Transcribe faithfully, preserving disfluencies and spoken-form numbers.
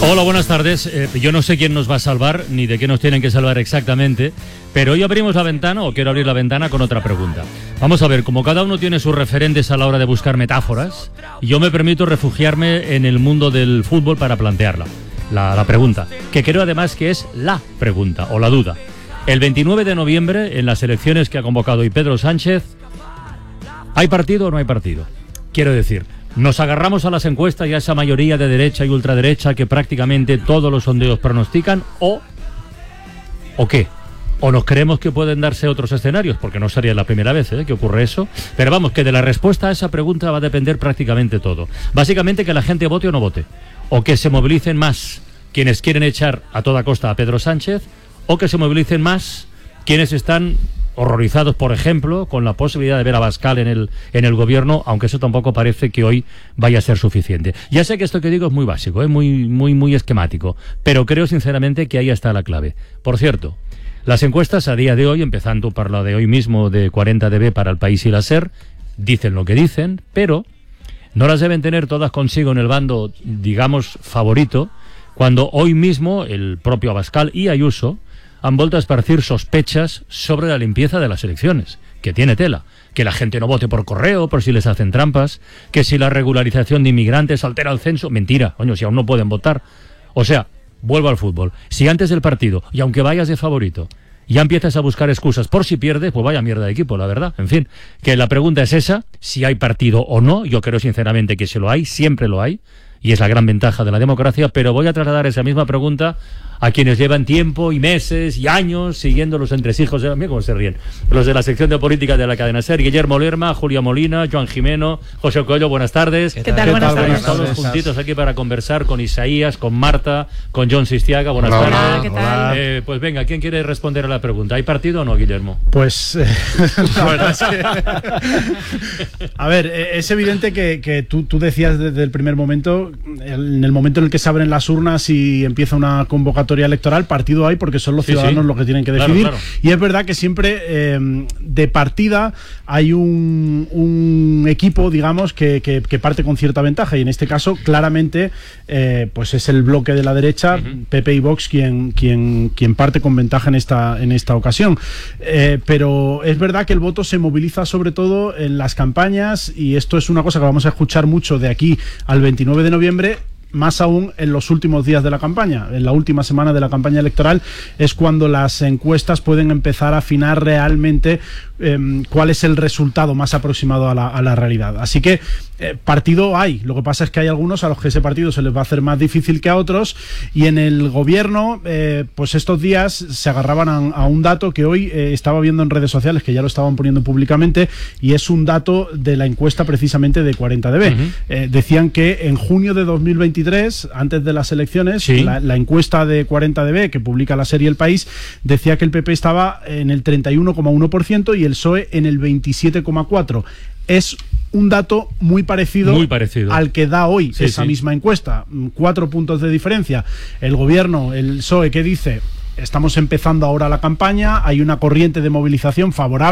Hola, buenas tardes. Eh, yo no sé quién nos va a salvar, ni de qué nos tienen que salvar exactamente, pero hoy abrimos la ventana, o quiero abrir la ventana con otra pregunta. Vamos a ver, como cada uno tiene sus referentes a la hora de buscar metáforas, yo me permito refugiarme en el mundo del fútbol para plantearla, la, la pregunta, que creo además que es la pregunta, o la duda. El veintinueve de noviembre, en las elecciones que ha convocado hoy Pedro Sánchez, ¿hay partido o no hay partido? Quiero decir, nos agarramos a las encuestas y a esa mayoría de derecha y ultraderecha que prácticamente todos los sondeos pronostican, o ¿o qué? ¿O nos creemos que pueden darse otros escenarios? Porque no sería la primera vez ¿eh? que ocurre eso. Pero vamos, que de la respuesta a esa pregunta va a depender prácticamente todo. Básicamente que la gente vote o no vote, o que se movilicen más quienes quieren echar a toda costa a Pedro Sánchez, o que se movilicen más quienes están horrorizados, por ejemplo, con la posibilidad de ver a Abascal en el, en el gobierno, aunque eso tampoco parece que hoy vaya a ser suficiente. Ya sé que esto que digo es muy básico, es muy, muy, muy esquemático, pero creo sinceramente que ahí está la clave. Por cierto, las encuestas a día de hoy, empezando por la de hoy mismo de cuarenta D B para El País y la SER, dicen lo que dicen, pero no las deben tener todas consigo en el bando, digamos, favorito, cuando hoy mismo el propio Abascal y Ayuso han vuelto a esparcir sospechas sobre la limpieza de las elecciones, que tiene tela. Que la gente no vote por correo, por si les hacen trampas, que si la regularización de inmigrantes altera el censo. Mentira, coño, si aún no pueden votar. O sea, vuelvo al fútbol. Si antes del partido, y aunque vayas de favorito, ya empiezas a buscar excusas por si pierdes, pues vaya mierda de equipo, la verdad. En fin, que la pregunta es esa, si hay partido o no. Yo creo sinceramente que si lo hay, siempre lo hay, y es la gran ventaja de la democracia, pero voy a trasladar esa misma pregunta a quienes llevan tiempo y meses y años siguiendo los entresijos, mira cómo se ríen, los de la sección de política de la cadena SER, Guillermo Lerma, Julia Molina, Joan Jimeno, José Coelho, buenas tardes. ¿Qué tal? Buenas tardes. Buenas tardes. Todos juntitos aquí para conversar con Isaías, con Marta, con John Sistiaga, buenas Hola, tardes. ¿qué tal? Eh, pues venga, ¿quién quiere responder a la pregunta? ¿Hay partido o no, Guillermo? Pues, eh, la verdad es que... A ver, es evidente que, que tú, tú decías desde el primer momento, en el momento en el que se abren las urnas y empieza una convocatoria electoral, partido hay porque son los ciudadanos sí, sí. los que tienen que decidir. Claro, claro. Y es verdad que siempre eh, de partida hay un, un equipo, digamos, que, que, que parte con cierta ventaja, y en este caso claramente eh, pues es el bloque de la derecha, uh-huh. P P y Vox quien, quien, quien parte con ventaja en esta, en esta ocasión. Eh, pero es verdad que el voto se moviliza sobre todo en las campañas, y esto es una cosa que vamos a escuchar mucho de aquí al veintinueve de noviembre, más aún en los últimos días de la campaña. En la última semana de la campaña electoral es cuando las encuestas pueden empezar a afinar realmente eh, cuál es el resultado más aproximado a la, a la realidad. Así que eh, partido hay. Lo que pasa es que hay algunos a los que ese partido se les va a hacer más difícil que a otros, y en el gobierno eh, pues estos días se agarraban a, a un dato que hoy eh, estaba viendo en redes sociales, que ya lo estaban poniendo públicamente, y es un dato de la encuesta precisamente de cuarenta D B. Uh-huh. Eh, decían que en junio de dos mil veintitrés, antes de las elecciones, ¿sí? la, la encuesta de cuarenta D B que publica la serie El País decía que el P P estaba en el treinta y uno coma uno por ciento y el P S O E en el veintisiete coma cuatro por ciento. Es un dato muy parecido, muy parecido al que da hoy sí, esa sí. misma encuesta. Cuatro puntos de diferencia. El gobierno, el P S O E, ¿qué dice? Estamos empezando ahora la campaña, hay una corriente de movilización favorable